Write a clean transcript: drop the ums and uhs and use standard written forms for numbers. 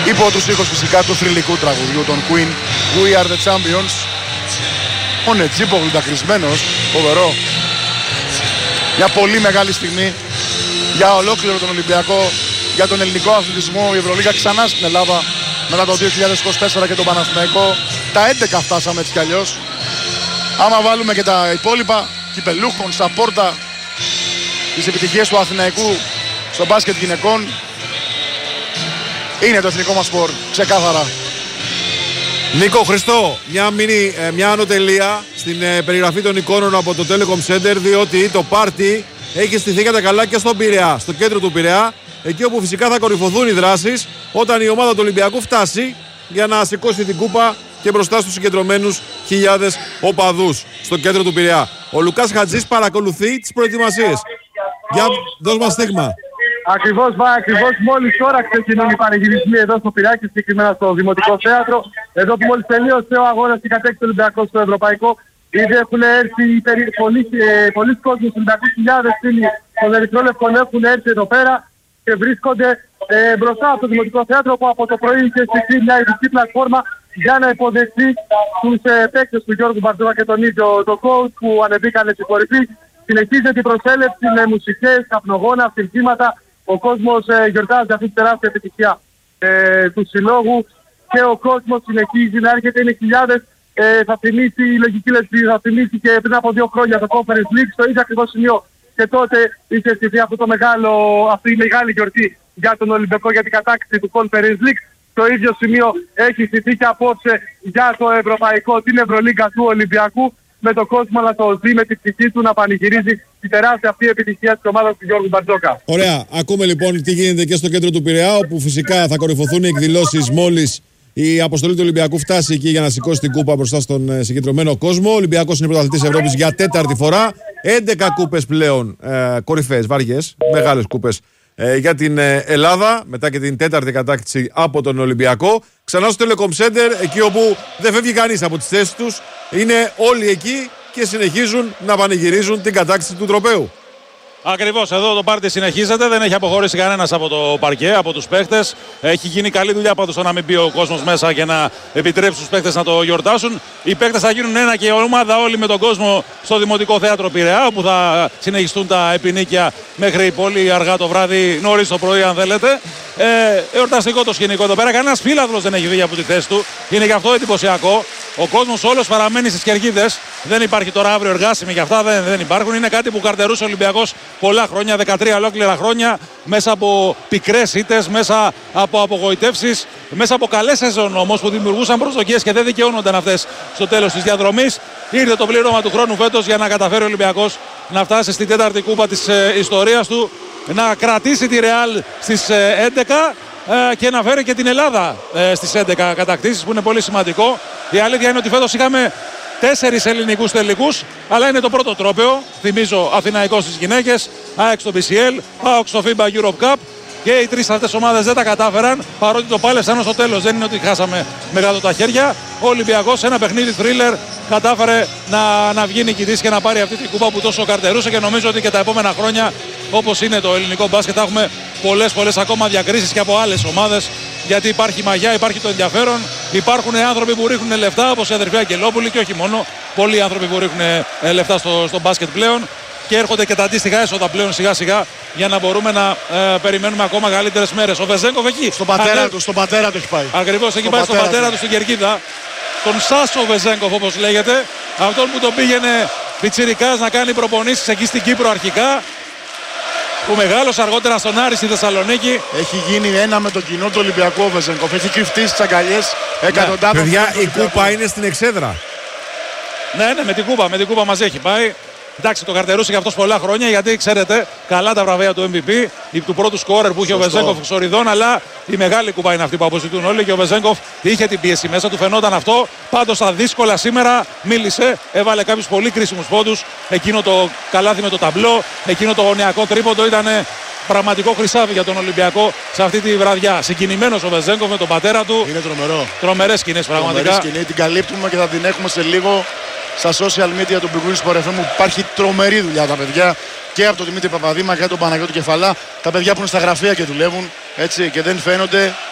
Υπό τους ήχους φυσικά του θρυλικού τραγουδιού των Queen, We Are The Champions. Ο Νετζίπογλου δακρυσμένος, φοβερό. Μια πολύ μεγάλη στιγμή για ολόκληρο τον Ολυμπιακό, για τον ελληνικό αθλητισμό. Η Ευρωλίγα ξανά στην Ελλάδα μετά το 2024 και τον Παναθηναϊκό. Τα 11 φτάσαμε έτσι κι αλλιώς. Άμα βάλουμε και τα υπόλοιπα κυπελούχων, στα πόρτα, τις επιτυχίες του Αθηναϊκού στο μπάσκετ γυναικών, είναι το εθνικό μας σπορ, ξεκάθαρα. Νίκο, Χριστό, μια ανωτελεία στην περιγραφή των εικόνων από το Telecom Center, διότι το πάρτι έχει στηθεί κατά καλά και στον Πειραιά, στο κέντρο του Πειραιά, εκεί όπου φυσικά θα κορυφωθούν οι δράσεις όταν η ομάδα του Ολυμπιακού φτάσει για να σηκώσει την κούπα και μπροστά στους συγκεντρωμένους χιλιάδες οπαδούς στο κέντρο του Πειραιά. Ο Λουκάς Χατζής παρακολουθεί τις προετοιμασίες. Για δώσ' μας στίγμα. Ακριβώς μόλις τώρα ξεκινούν οι πανηγυρισμοί εδώ στο Πειραιά και συγκεκριμένα στο Δημοτικό Θέατρο. Εδώ που μόλις τελείωσε ο αγώνας και κατέκτησε ο Ολυμπιακός στο Ευρωπαϊκό. Ήδη έχουν έρθει πολλοί κόσμοι, Ολυμπιακούς, χιλιάδες φίλοι των Ερυθρόλευκων έχουν έρθει εδώ πέρα και βρίσκονται μπροστά από το Δημοτικό Θέατρο, που από το πρωί είχε στηθεί μια ειδική πλατφόρμα για να υποδεχθεί τους παίκτες του Γιώργου Μπαρτζόκα και τον ίδιο το coach που ανεβήκανε στην κορυφή. Συνεχίζεται η προσέλευση με μουσικές, καπνογόνα, συνθήματα. Ο κόσμος γιορτάζει αυτή τη τεράστια επιτυχία του συλλόγου και ο κόσμος συνεχίζει να έρχεται, είναι χιλιάδες. Θα θυμίσει η λογική λεπτή, θα θυμίσει και πριν από 2 χρόνια το Conference League στο ίδιο ακριβώς σημείο, και τότε είχε στηθεί αυτή η μεγάλη γιορτή για τον Ολυμπιακό, για την κατάκτηση του Conference League. Το ίδιο σημείο έχει στηθεί και απόψε για το Ευρωπαϊκό, την Ευρωλίγκα του Ολυμπιακού, με τον κόσμο να το ζει με την ψυχή του, να πανηγυρίζει τη τεράστια αυτή επιτυχία της ομάδας του Γιώργου Μπαρτζόκα. Ωραία. Ακούμε λοιπόν τι γίνεται και στο κέντρο του Πειραιά, όπου φυσικά θα κορυφωθούν οι εκδηλώσεις μόλις η αποστολή του Ολυμπιακού φτάσει εκεί για να σηκώσει την κούπα μπροστά στον συγκεντρωμένο κόσμο. Ο Ολυμπιακός είναι πρωταθλητής Ευρώπης για 4η φορά. 11 κούπες πλέον κορυφαίες, βαριές, μεγάλες κούπες για την Ελλάδα, μετά και την 4η κατάκτηση από τον Ολυμπιακό. Ξανά στο Telecom Center, εκεί όπου δεν φεύγει κανείς από τις θέσεις τους. Είναι όλοι εκεί και συνεχίζουν να πανηγυρίζουν την κατάκτηση του τροπαίου. Ακριβώς, εδώ το πάρτι συνεχίζεται, δεν έχει αποχωρήσει κανένας από το παρκέ, από τους παίχτες. Έχει γίνει καλή δουλειά πάντως στο να μην μπει ο κόσμος μέσα και να επιτρέψει στους παίχτες να το γιορτάσουν. Οι παίχτες θα γίνουν ένα και ομάδα όλοι με τον κόσμο στο Δημοτικό Θέατρο Πειραιά, όπου θα συνεχιστούν τα επεινίκια μέχρι πολύ αργά το βράδυ, νωρίς το πρωί αν θέλετε. Εορταστικό το σκηνικό εδώ πέρα. Κανένας φύλαδρος δεν έχει βγει από τη θέση του. Είναι γι' αυτό εντυπωσιακό. Ο κόσμος όλος παραμένει στις κερκίδες. Δεν υπάρχει τώρα αύριο εργάσιμοι και αυτά δεν υπάρχουν. Είναι κάτι που καρτερούσε ο Ολυμπιακός πολλά χρόνια, 13 ολόκληρα χρόνια, μέσα από πικρές ήττες, μέσα από απογοητεύσεις, μέσα από καλές σεζόν όμως που δημιουργούσαν προσδοκίες και δεν δικαιώνονταν αυτές στο τέλος της διαδρομής. Ήρθε το πλήρωμα του χρόνου φέτος για να καταφέρει ο Ολυμπιακός να φτάσει στην 4η κούπα της ιστορίας του, να κρατήσει τη Ρεάλ στις 11 και να φέρει και την Ελλάδα στις 11 κατακτήσεις, που είναι πολύ σημαντικό. Η αλήθεια είναι ότι φέτος είχαμε 4 ελληνικούς τελικούς, αλλά είναι το πρώτο τρόπαιο. Θυμίζω, Αθηναϊκός στις γυναίκες, ΑΕΚ στο BCL, ΠΑΟΚ στο FIBA Europe Cup, και οι 3 αυτές ομάδες δεν τα κατάφεραν, παρότι το πάλευσαν ως το τέλος. Δεν είναι ότι χάσαμε με κάτω τα χέρια. Ο Ολυμπιακός σε ένα παιχνίδι thriller κατάφερε να βγει νικητής και να πάρει αυτή την κούπα που τόσο καρτερούσε, και νομίζω ότι και τα επόμενα χρόνια, όπως είναι το ελληνικό μπάσκετ, θα έχουμε πολλές ακόμα διακρίσεις και από άλλες ομάδες, γιατί υπάρχει μαγιά, υπάρχει το ενδιαφέρον, υπάρχουν άνθρωποι που ρίχνουν λεφτά, όπως η αδερφή Αγγελόπουλη, και όχι μόνο, πολλοί άνθρωποι που ρίχνουν λεφτά στο μπάσκετ πλέον, και έρχονται και τα αντίστοιχα έσοδα πλέον σιγά σιγά για να μπορούμε να περιμένουμε ακόμα καλύτερες μέρες. Ο Βεζέγκοφ εκεί. Στον πατέρα του έχει πάει. Ακριβώς, έχει πάει στον πατέρα του στην κερκίδα. Τον Σάσο Βεζέγκοφ όπως λέγεται. Αυτόν που τον πήγαινε πιτσιρικάς να κάνει προπονήσεις εκεί στην Κύπρο αρχικά. Που μεγάλωσε αργότερα στον Άρη στη Θεσσαλονίκη. Έχει γίνει ένα με το κοινό του Ολυμπιακού ο Βεζέγκοφ. Έχει κρυφτεί στις αγκαλιές εκατοντάδων. Παιδιά, η κούπα είναι στην εξέδρα. Ναι, με την κούπα μας έχει πάει. Εντάξει, το καρτερούσε και αυτός πολλά χρόνια, γιατί ξέρετε καλά τα βραβεία του MVP, του πρώτου σκόρερ που είχε ο Βεζέγκοφ Ξοριδών, αλλά η μεγάλη κούπα είναι αυτή που αποζητούν όλοι, και ο Βεζέγκοφ είχε την πίεση μέσα του, φαινόταν αυτό. Πάντως στα δύσκολα σήμερα μίλησε, έβαλε κάποιους πολύ κρίσιμους πόντους. Εκείνο το καλάθι με το ταμπλό, εκείνο το γωνιακό τρίποντο ήταν πραγματικό χρυσάβι για τον Ολυμπιακό σε αυτή τη βραδιά. Συγκινημένος ο Βεζέγκοφ με τον πατέρα του. Είναι τρομερό. Τρομερές σκηνές πραγματικά. Τρομερές σκηνές, την καλύπτουμε και θα την έχουμε σε λίγο στα social media του Big Win Sport FM, που υπάρχει τρομερή δουλειά τα παιδιά, και από τον Δημήτρη Παπαδήμα και από τον Παναγιώτη Κεφαλά. Τα παιδιά που είναι στα γραφεία και δουλεύουν, έτσι, και δεν φαίνονται,